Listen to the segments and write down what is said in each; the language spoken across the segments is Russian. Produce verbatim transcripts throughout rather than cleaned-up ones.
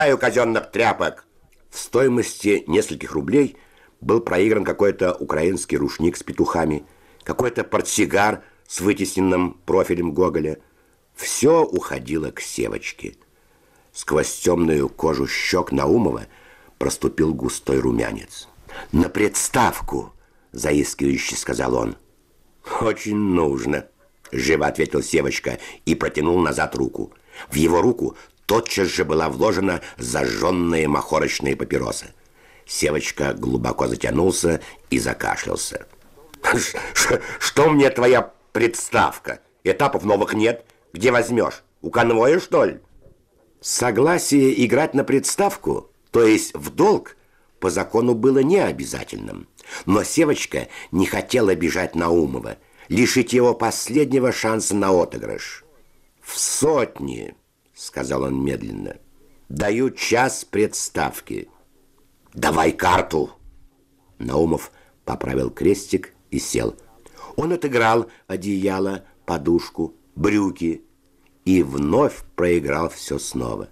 казенных тряпок. В стоимости нескольких рублей был проигран какой-то украинский рушник с петухами, какой-то портсигар с вытесненным профилем Гоголя. Все уходило к Севочке. Сквозь темную кожу щек Наумова проступил густой румянец. «На представку!» — заискивающе сказал он. «Очень нужно», — живо ответил Севочка и протянул назад руку. В его руку тотчас же была вложена зажженная махорочная папироса. Севочка глубоко затянулся и закашлялся. «Что мне твоя представка? Этапов новых нет. Где возьмешь? У конвоя, что ли?» Согласие играть на представку, то есть в долг, по закону было необязательным. Но Севочка не хотел обижать Наумова, лишить его последнего шанса на отыгрыш. «В сотни», — сказал он медленно, — «даю час представки». «Давай карту». Наумов поправил крестик и сел. Он отыграл одеяло, подушку, брюки и вновь проиграл все снова.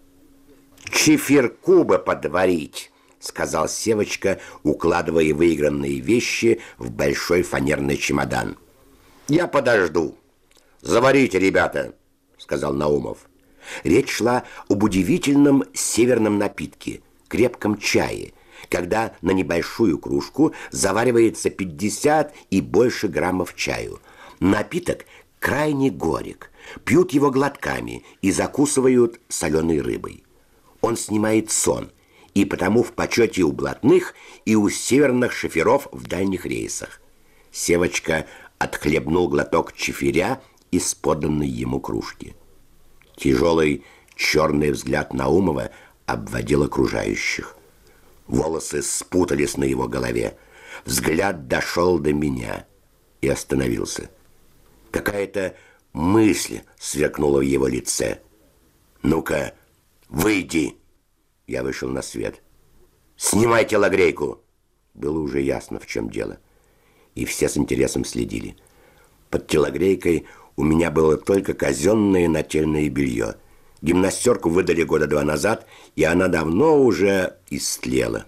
«Чифирку бы подварить», — сказал Севочка, укладывая выигранные вещи в большой фанерный чемодан. «Я подожду». «Заварите, ребята», — сказал Наумов. Речь шла об удивительном северном напитке, крепком чае, когда на небольшую кружку заваривается пятьдесят и больше граммов чаю. Напиток крайне горек, пьют его глотками и закусывают соленой рыбой. Он снимает сон, и потому в почете у блатных и у северных шоферов в дальних рейсах. Севочка отхлебнул глоток чифиря из поданной ему кружки. Тяжелый черный взгляд Наумова обводил окружающих. Волосы спутались на его голове. Взгляд дошел до меня и остановился. Какая-то мысль сверкнула в его лице. «Ну-ка, выйди!» Я вышел на свет. «Снимай телогрейку!» Было уже ясно, в чем дело. И все с интересом следили. Под телогрейкой у меня было только казенное нательное белье. Гимнастерку выдали года два назад, и она давно уже истлела.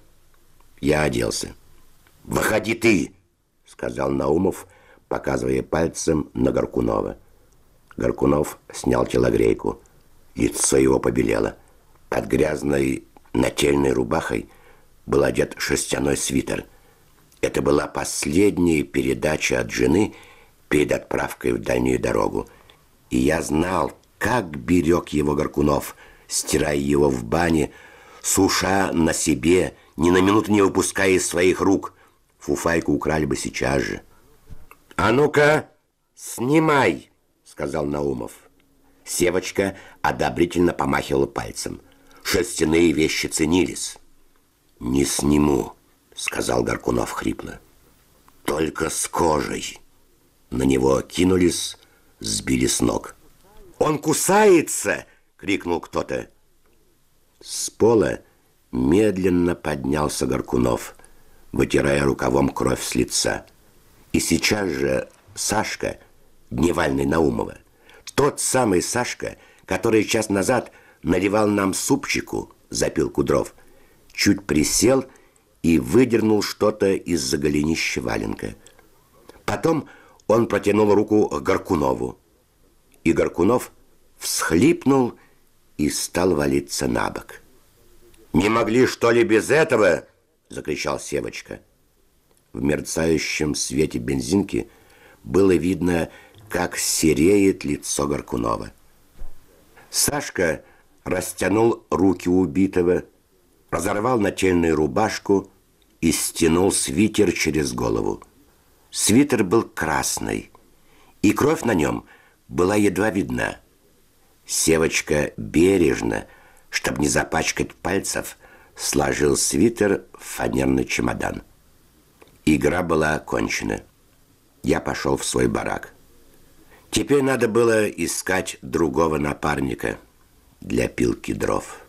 Я оделся. «Выходи ты!» — сказал Наумов, показывая пальцем на Горкунова. Горкунов снял телогрейку. Лицо его побелело. Под грязной нательной рубахой был одет шерстяной свитер. Это была последняя передача от жены перед отправкой в дальнюю дорогу. И я знал, как берег его Горкунов, стирая его в бане, суша на себе, ни на минуту не выпуская из своих рук. Фуфайку украли бы сейчас же. «А ну-ка, снимай!» — сказал Наумов. Севочка одобрительно помахивала пальцем. Шерстяные вещи ценились. «Не сниму», — сказал Горкунов хрипло. «Только с кожей». На него кинулись, сбили с ног. «Он кусается!» — крикнул кто-то. С пола медленно поднялся Горкунов, вытирая рукавом кровь с лица. И сейчас же Сашка, дневальный Наумова, тот самый Сашка, который час назад наливал нам супчику за пилку дров, чуть присел и выдернул что-то из-за голенища валенка. Потом он протянул руку к Горкунову, и Горкунов всхлипнул и стал валиться на бок. «Не могли, что ли, без этого?» — закричал Севочка. В мерцающем свете бензинки было видно, как сереет лицо Горкунова. Сашка растянул руки убитого, разорвал нательную рубашку и стянул свитер через голову. Свитер был красный, и кровь на нем была едва видна. Севочка бережно, чтобы не запачкать пальцев, сложил свитер в фанерный чемодан. Игра была окончена. Я пошел в свой барак. Теперь надо было искать другого напарника для пилки дров.